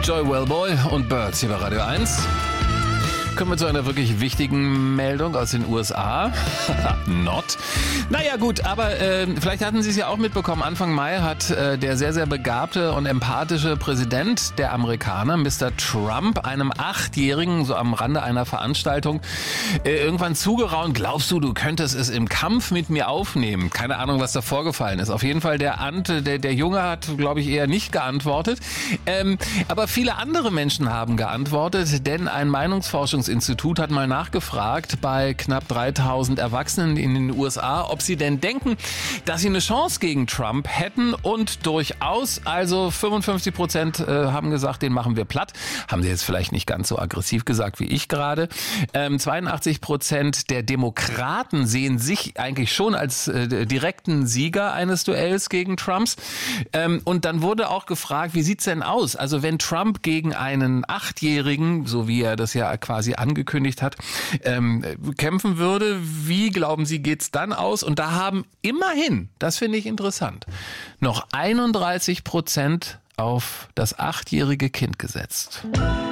Joy Wellboy und Birds hier bei Radio 1. Kommen wir zu einer wirklich wichtigen Meldung aus den USA. Not. Naja gut, aber vielleicht hatten Sie es ja auch mitbekommen. Anfang Mai hat der sehr, sehr begabte und empathische Präsident der Amerikaner, Mr. Trump, einem 8-Jährigen, so am Rande einer Veranstaltung, irgendwann zugeraunt: Glaubst du, du könntest es im Kampf mit mir aufnehmen? Keine Ahnung, was da vorgefallen ist. Auf jeden Fall, der Junge hat, glaube ich, eher nicht geantwortet. Aber viele andere Menschen haben geantwortet, denn ein Meinungsforschungsinstitut hat mal nachgefragt bei knapp 3000 Erwachsenen in den USA, ob sie denn denken, dass sie eine Chance gegen Trump hätten, und durchaus, also 55% haben gesagt, den machen wir platt. Haben sie jetzt vielleicht nicht ganz so aggressiv gesagt wie ich gerade. 82% der Demokraten sehen sich eigentlich schon als direkten Sieger eines Duells gegen Trumps. Und dann wurde auch gefragt, wie sieht's denn aus? Also wenn Trump gegen einen 8-Jährigen, so wie er das ja quasi angekündigt hat, kämpfen würde, wie glauben Sie, geht's dann aus? Und da haben immerhin, das finde ich interessant, noch 31% auf das 8-jährige Kind gesetzt.